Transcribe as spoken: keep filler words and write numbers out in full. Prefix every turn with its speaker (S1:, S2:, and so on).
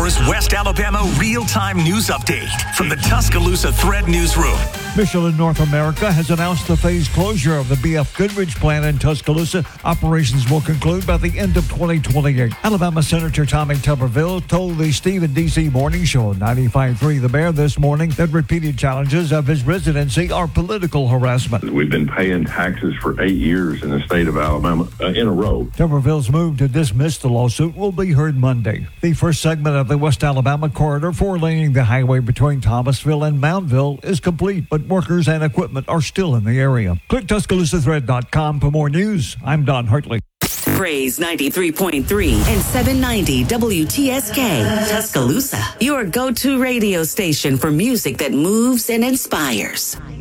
S1: hour's West Alabama real-time news update from the Tuscaloosa Thread Newsroom.
S2: Michelin North America has announced the phased closure of the B F Goodrich plant in Tuscaloosa. Operations will conclude by the end of twenty twenty-eight. Alabama Senator Tommy Tuberville told the Stephen D C Morning Show ninety-five point three The Bear this morning that repeated challenges of his residency are political harassment.
S3: We've been paying taxes for eight years in the state of Alabama uh, in a row.
S2: Tuberville's move to dismiss the lawsuit will be heard Monday. The first segment of the West Alabama corridor four-laning the highway between Thomasville and Mountville is complete, but workers and equipment are still in the area. Click Tuscaloosa Thread dot com for more news. I'm Don Hartley.
S4: Praise ninety-three point three and seven ninety W T S K, Tuscaloosa, your go-to radio station for music that moves and inspires.